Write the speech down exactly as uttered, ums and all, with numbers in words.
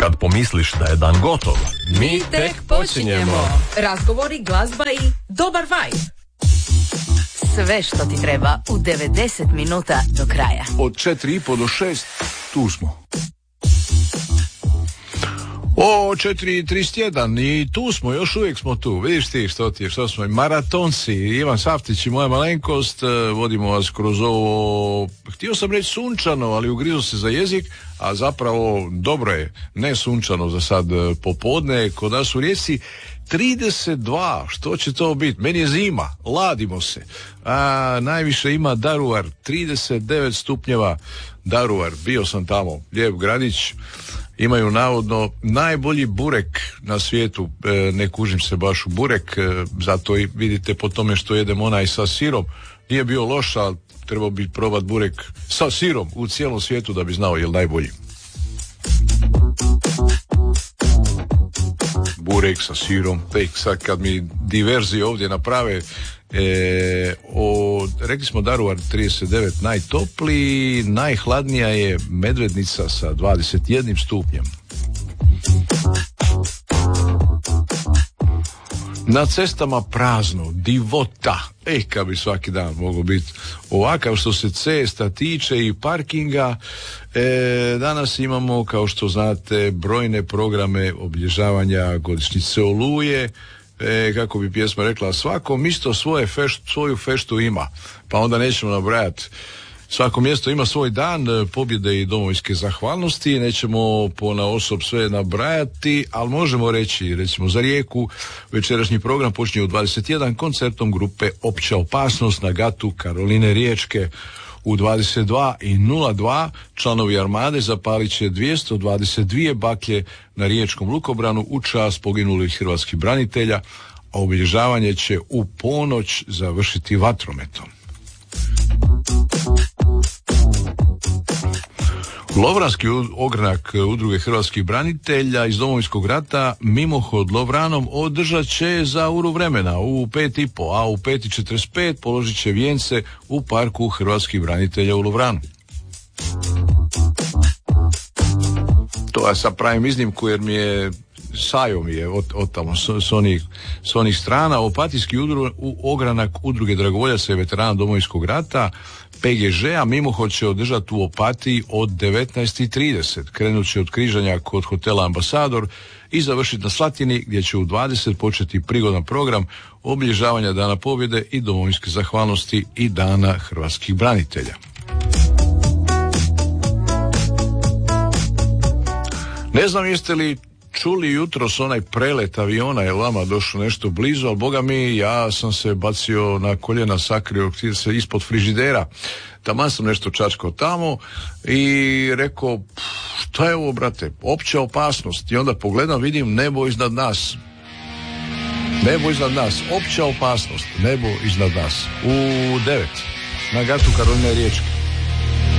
Kad pomisliš da je dan gotov, mi tek počinjemo. Razgovori, glazba i dobar vibe. Sve što ti treba u devedeset minuta do kraja. Od četiri i po do šest, tu smo. O, četiri i trideset jedan i tu smo, još uvijek smo tu. Vidiš ti što ti je, što smo, maratonci. Ivan Saftić i moja malenkost, vodimo vas kroz ovo, htio sam reći sunčano, ali ugrizo se za jezik, a zapravo dobro je, ne sunčano za sad popodne, kod nas u Rijeci trideset dva, što će to biti? Meni je zima, ladimo se. A najviše ima Daruvar, trideset devet stupnjeva Daruvar, bio sam tamo, lijep gradić. Imaju navodno najbolji burek na svijetu, e, ne kužim se baš u burek, e, zato i vidite po tome što jedem onaj sa sirom, nije bio loš, ali trebao bi probat burek sa sirom u cijelom svijetu da bi znao je li najbolji. Burek sa sirom, tek sad kad mi diverzije ovdje naprave, e, o, rekli smo Daruvar trideset devet najtopliji, najhladnija je Medvednica sa dvadeset jedan stupnjem. Na cestama prazno, divota, ej kad bi svaki dan mogao biti ovakav što se cesta tiče i parkinga. E, danas imamo, kao što znate, brojne programe obilježavanja godišnjice Oluje. E, kako bi pjesma rekla, svako mjesto svoje fešt, svoju feštu ima, pa onda nećemo nabrajati. Svako mjesto ima svoj dan pobjede i domovinske zahvalnosti, nećemo ponaosob sve nabrajati, ali možemo reći, recimo za Rijeku, večerašnji program počinje u dvadeset jedan koncertom grupe Opća opasnost na gatu Karoline Riječke. U dvadeset dva i nula dva članovi Armade zapalit će dvjesto dvadeset dvije baklje na riječkom lukobranu u čast poginulih hrvatskih branitelja, a obilježavanje će u ponoć završiti vatrometom. Lovranski ogranak Udruge hrvatskih branitelja iz Domovinskog rata mimohod Lovranom održat će za uru vremena u pet i po, a u pet i četrdeset pet položit će vijence u parku hrvatskih branitelja u Lovranu. To ja sad pravim iznimku jer mi je sajo mi je od, od tamo s, s, onih, s onih strana. Opatijski udru, u ogranak Udruge dragovoljaca i veterana Domovinskog rata P G Ž-a mimohod će održati u Opatiji od devetnaest i trideset. Krenut će od križanja kod hotela Ambasador i završiti na Slatini gdje će u dvadeset početi prigodan program obilježavanja Dana pobjede i domovinske zahvalnosti i Dana hrvatskih branitelja. Ne znam jeste li čuli jutros onaj prelet aviona, je vama došlo nešto blizu, ali boga mi, ja sam se bacio na koljena, sakrio se ispod frižidera, taman sam nešto čačkao tamo i rekao, šta je ovo brate, opća opasnost, i onda pogledam, vidim nebo iznad nas, nebo iznad nas, opća opasnost, nebo iznad nas, u devet, na gatu Karoline Riječke.